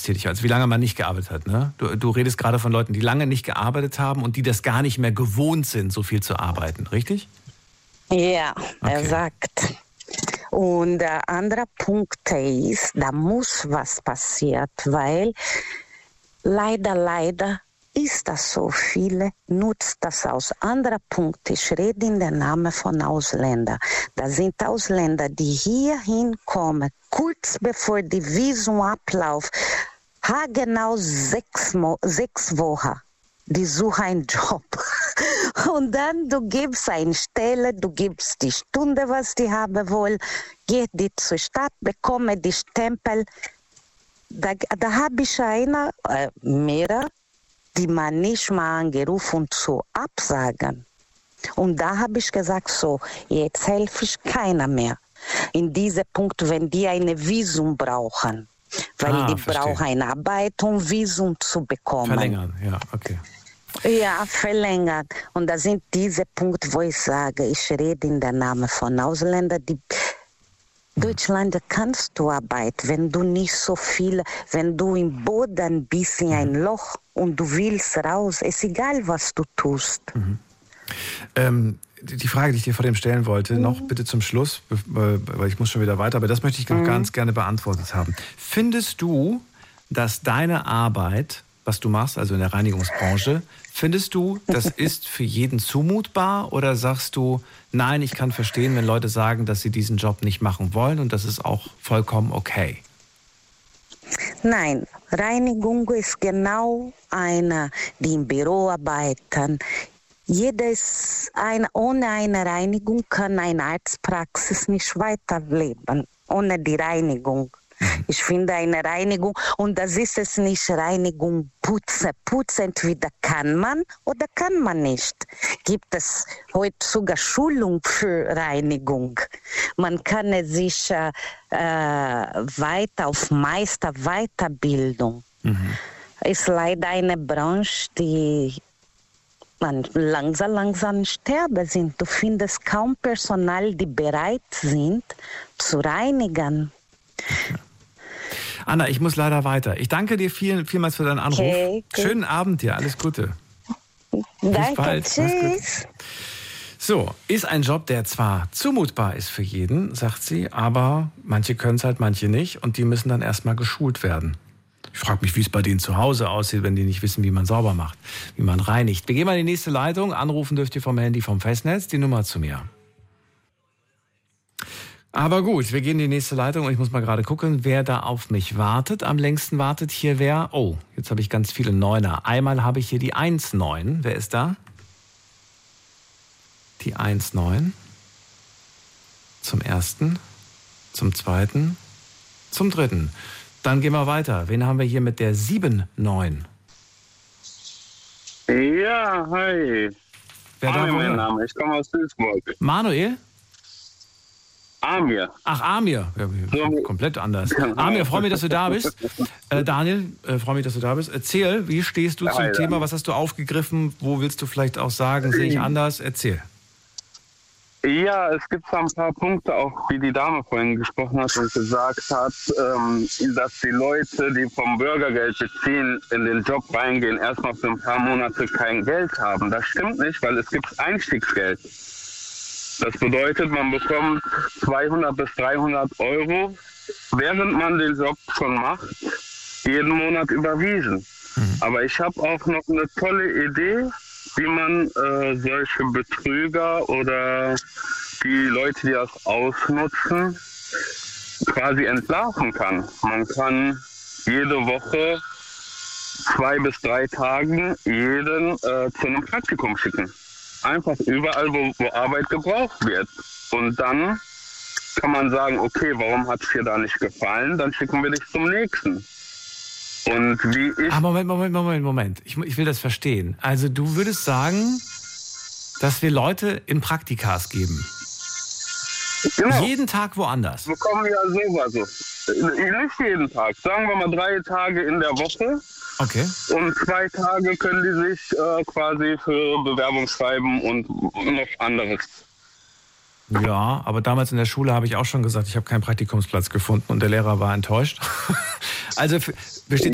erwerbstätig, also wie lange man nicht gearbeitet hat. Ne? Du redest gerade von Leuten, die lange nicht gearbeitet haben und die das gar nicht mehr gewohnt sind, so viel zu arbeiten, richtig? Ja, Okay. er sagt. Und der andere Punkt ist, da muss was passieren, weil leider ist das so. Viele nutzt das aus. Anderer Punkt, ich rede in den Namen von Ausländern. Da sind Ausländer, die hier hinkommen, kurz bevor die Visum abläuft, genau 6 Wochen. Die suchen einen Job. Und dann du gibst eine Stelle, du gibst die Stunde, was die haben wollen, geht die zur Stadt, bekomme die Stempel. Da habe ich mehrere, die man nicht mal angerufen und zu absagen. Und da habe ich gesagt, so, jetzt helfe ich keiner mehr. In diesem Punkt, wenn die eine Visum brauchen. Weil die brauchen eine Arbeit, um Visum zu bekommen. Verlängern, ja, okay. Ja, verlängert. Und das sind diese Punkte, wo ich sage, ich rede in der Namen von Ausländern, die Deutschland kannst du arbeiten, wenn du nicht so viel, wenn du im Boden bist in ein Loch und du willst raus, ist egal, was du tust. Die Frage, die ich dir vor dem stellen wollte, noch bitte zum Schluss, weil ich muss schon wieder weiter, aber das möchte ich noch ganz gerne beantwortet haben. Findest du, dass deine Arbeit, was du machst, also in der Reinigungsbranche, findest du, das ist für jeden zumutbar oder sagst du, nein, ich kann verstehen, wenn Leute sagen, dass sie diesen Job nicht machen wollen und das ist auch vollkommen okay? Nein, Reinigung ist genau eine, die im Büro arbeiten. Ohne eine Reinigung kann eine Arztpraxis nicht weiterleben, ohne die Reinigung. Ich finde eine Reinigung, und das ist es nicht Reinigung, Putzen. Putzen entweder kann man oder kann man nicht. Gibt es heute sogar Schulung für Reinigung. Man kann sich weiter auf Meister Weiterbildung. Ist leider eine Branche, die langsam sterben sind. Du findest kaum Personal, die bereit sind zu reinigen. Okay. Anna, ich muss leider weiter. Ich danke dir vielmals für deinen Anruf. Okay. Schönen Abend dir, alles Gute. Danke, bis bald. Tschüss. So, ist ein Job, der zwar zumutbar ist für jeden, sagt sie, aber manche können es halt, manche nicht und die müssen dann erstmal geschult werden. Ich frage mich, wie es bei denen zu Hause aussieht, wenn die nicht wissen, wie man sauber macht, wie man reinigt. Wir gehen mal in die nächste Leitung. Anrufen dürft ihr vom Handy, vom Festnetz, die Nummer zu mir. Aber gut, wir gehen in die nächste Leitung und ich muss mal gerade gucken, wer da auf mich wartet. Am längsten wartet hier wer? Oh, jetzt habe ich ganz viele Neuner. Einmal habe ich hier die 19. Wer ist da? Die 19. Zum ersten, zum zweiten, zum dritten. Dann gehen wir weiter. Wen haben wir hier mit der 79? Ja, hi. Wer da wohl? Mein Name, ich komme aus Duisburg. Manuel? Amir. Ach, Amir. Ja, so, komplett anders. Amir, freue mich, dass du da bist. Daniel, freue mich, dass du da bist. Erzähl, wie stehst du zum Thema? Was hast du aufgegriffen? Wo willst du vielleicht auch sagen, sehe ich anders? Erzähl. Ja, es gibt ein paar Punkte, auch wie die Dame vorhin gesprochen hat und gesagt hat, dass die Leute, die vom Bürgergeld beziehen, in den Job reingehen, erstmal für ein paar Monate kein Geld haben. Das stimmt nicht, weil es gibt Einstiegsgeld. Das bedeutet, man bekommt 200 bis 300 Euro, während man den Job schon macht, jeden Monat überwiesen. Aber ich habe auch noch eine tolle Idee, wie man solche Betrüger oder die Leute, die das ausnutzen, quasi entlarven kann. Man kann jede Woche 2 bis 3 Tagen jeden zu einem Praktikum schicken. Einfach überall, wo Arbeit gebraucht wird. Und dann kann man sagen, okay, warum hat es dir da nicht gefallen? Dann schicken wir dich zum nächsten. Und wie ich... Moment. Ich will das verstehen. Also du würdest sagen, dass wir Leute in Praktikas geben. Genau. Jeden Tag woanders. Wir bekommen ja sowas. Nicht jeden Tag. Sagen wir mal 3 Tage in der Woche. Okay. Und 2 Tage können die sich quasi für Bewerbung schreiben und noch anderes. Ja, aber damals in der Schule habe ich auch schon gesagt, ich habe keinen Praktikumsplatz gefunden und der Lehrer war enttäuscht. Also besteht